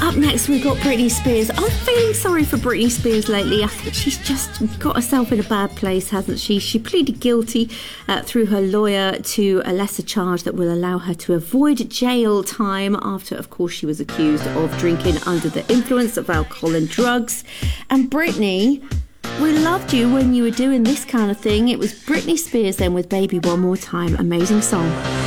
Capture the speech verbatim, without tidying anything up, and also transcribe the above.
Up next, we've got Britney Spears. I'm feeling sorry for Britney Spears lately. I think she's just got herself in a bad place, hasn't she? She pleaded guilty uh, through her lawyer to a lesser charge that will allow her to avoid jail time after, of course, she was accused of drinking under the influence of alcohol and drugs. And Britney, we loved you when you were doing this kind of thing. It was Britney Spears then with Baby One More Time. Amazing song.